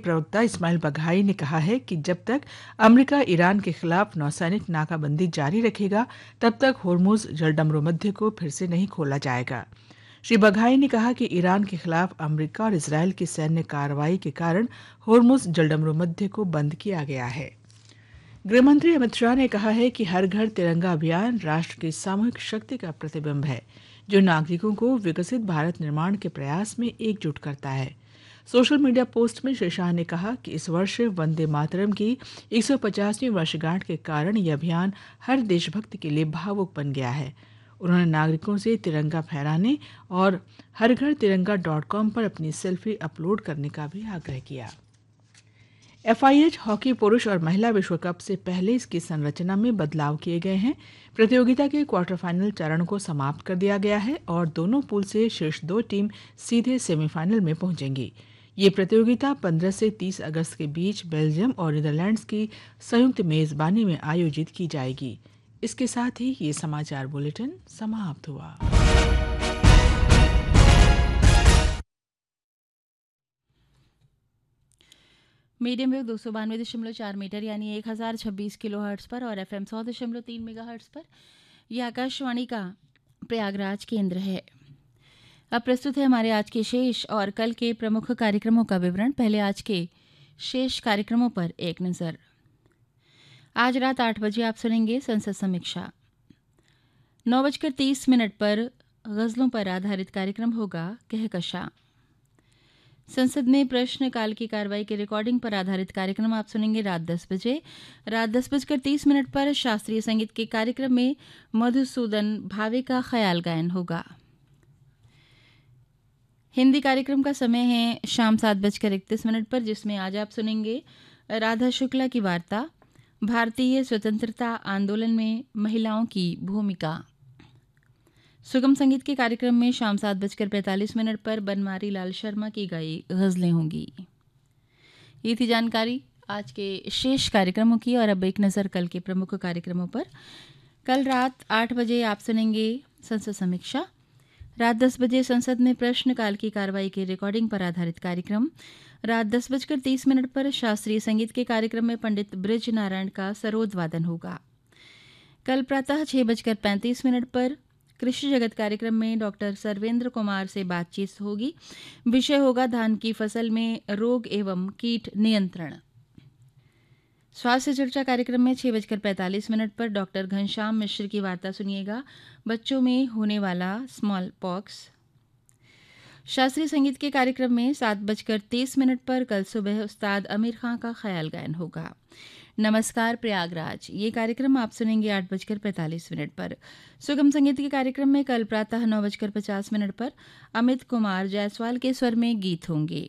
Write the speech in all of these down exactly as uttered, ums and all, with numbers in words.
प्रवक्ता इस्माइल बघाई ने कहा है कि जब तक अमेरिका ईरान के खिलाफ नौसैनिक नाकाबंदी जारी रखेगा, तब तक होर्मुज जलडमरू मध्य को फिर से नहीं खोला जाएगा। श्री बघाई ने कहा कि ईरान के खिलाफ अमेरिका और इजरायल की सैन्य कार्रवाई के कारण होर्मुज जलडमरू मध्य को बंद किया गया है। गृहमंत्री अमित शाह ने कहा है कि हर घर तिरंगा अभियान राष्ट्र की सामूहिक शक्ति का प्रतिबिंब है, जो नागरिकों को विकसित भारत निर्माण के प्रयास में एकजुट करता है। सोशल मीडिया पोस्ट में श्री शाह ने कहा कि इस वर्ष वंदे मातरम की एक सौ पचासवीं वर्षगांठ के कारण यह अभियान हर देशभक्त के लिए भावुक बन गया है। उन्होंने नागरिकों से तिरंगा फहराने और हर घर तिरंगा डॉट कॉम पर अपनी सेल्फी अपलोड करने का भी आग्रह किया। एफ आई एच हॉकी पुरुष और महिला विश्व कप से पहले इसकी संरचना में बदलाव किए गए हैं। प्रतियोगिता के क्वार्टर फाइनल चरण को समाप्त कर दिया गया है और दोनों पूल से शीर्ष दो टीम सीधे सेमीफाइनल में पहुंचेंगी। ये प्रतियोगिता पंद्रह से तीस अगस्त के बीच बेल्जियम और नीदरलैंड्स की संयुक्त मेजबानी में आयोजित की जाएगी। इसके साथ ही ये समाचार बुलेटिन समाप्त हुआ। मीडियम वेव दो सौ बानवे दशमलव चार मीटर यानी एक हज़ार छब्बीस किलो हर्ट्स पर और एफ एम सौ दशमलव तीन मेगा हर्ट्स पर यह आकाशवाणी का प्रयागराज केंद्र है। अब प्रस्तुत है हमारे आज के शेष और कल के प्रमुख कार्यक्रमों का विवरण। पहले आज के शेष कार्यक्रमों पर एक नज़र। आज रात आठ बजे आप सुनेंगे संसद समीक्षा। नौ बजकर तीस मिनट पर गज़लों पर आधारित कार्यक्रम होगा कहकशा। संसद में प्रश्नकाल की कार्रवाई की रिकॉर्डिंग पर आधारित कार्यक्रम आप सुनेंगे रात दस बजे। रात दस बजकर तीस मिनट पर शास्त्रीय संगीत के कार्यक्रम में मधुसूदन भावे का ख्याल गायन होगा। हिंदी कार्यक्रम का समय है शाम सात बजकर इकतीस मिनट पर, जिसमें आज आप सुनेंगे राधा शुक्ला की वार्ता, भारतीय स्वतंत्रता आंदोलन में महिलाओं की भूमिका। सुगम संगीत के कार्यक्रम में शाम सात बजकर पैंतालीस मिनट पर बनमारी लाल शर्मा की गाई गज़लें होंगी। ये थी जानकारी आज के शेष कार्यक्रमों की। और अब एक नज़र कल के प्रमुख कार्यक्रमों पर। कल रात आठ बजे आप सुनेंगे संसद समीक्षा। रात दस बजे संसद में प्रश्नकाल की कार्रवाई की रिकॉर्डिंग पर आधारित कार्यक्रम। रात दस बजकर तीस मिनट पर शास्त्रीय संगीत के कार्यक्रम में पंडित ब्रिज नारायण का सरोद वादन होगा। कल प्रातः छः बजकर पैंतीस मिनट पर कृषि जगत कार्यक्रम में डॉक्टर सर्वेंद्र कुमार से बातचीत होगी। विषय होगा धान की फसल में रोग एवं कीट नियंत्रण। स्वास्थ्य चर्चा कार्यक्रम में छः बजकर पैंतालीस मिनट पर डॉक्टर घनश्याम मिश्र की वार्ता सुनिएगा, बच्चों में होने वाला स्मॉल पॉक्स। शास्त्रीय संगीत के कार्यक्रम में सात बजकर तीस मिनट पर कल सुबह उस्ताद आमिर खां का ख्याल गायन होगा। नमस्कार प्रयागराज, ये कार्यक्रम आप सुनेंगे आठ बजकर पैंतालीस मिनट पर। सुगम संगीत के कार्यक्रम में कल प्रातः नौ बजकर पचास मिनट पर अमित कुमार जायसवाल के स्वर में गीत होंगे।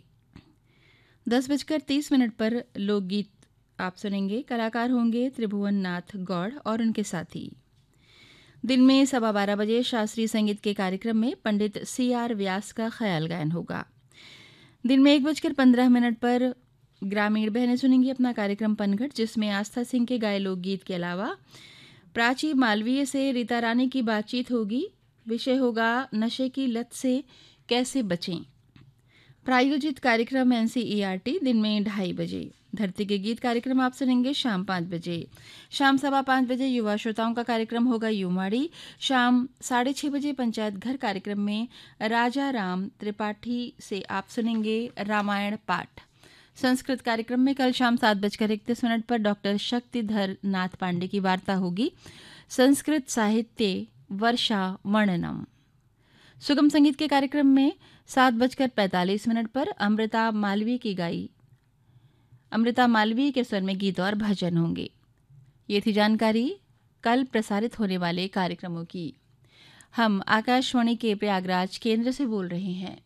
दस बजकर तीस मिनट पर लोकगीत आप सुनेंगे। कलाकार होंगे त्रिभुवन नाथ गौड़ और उनके साथी। दिन में सवा बारह बजे शास्त्रीय संगीत के कार्यक्रम में पंडित सी आर व्यास का ख्याल गायन होगा। दिन में एक बजकर पंद्रह मिनट पर ग्रामीण बहनें सुनेंगी अपना कार्यक्रम पनघट, जिसमें आस्था सिंह के गाए लोकगीत के अलावा प्राची मालवीय से रीता रानी की बातचीत होगी। विषय होगा नशे की लत से कैसे बचें। प्रायोजित कार्यक्रम N C E R T. दिन में ढाई बजे धरती के गीत कार्यक्रम आप सुनेंगे शाम पाँच बजे। शाम सवा पाँच बजे युवा श्रोताओं का कार्यक्रम होगा युवाड़ी। शाम साढ़े छः बजे पंचायत घर कार्यक्रम में राजा राम त्रिपाठी से आप सुनेंगे रामायण पाठ। संस्कृत कार्यक्रम में कल शाम सात बजकर इकतीस मिनट पर डॉक्टर शक्तिधर नाथ पांडे की वार्ता होगी। संस्कृत साहित्य वर्षा वर्णनम। सुगम संगीत के कार्यक्रम में सात बजकर पैंतालीस मिनट पर अमृता मालवीय की गाई अमृता मालवीय के स्वर में गीत और भजन होंगे। ये थी जानकारी कल प्रसारित होने वाले कार्यक्रमों की। हम आकाशवाणी के प्रयागराज केंद्र से बोल रहे हैं।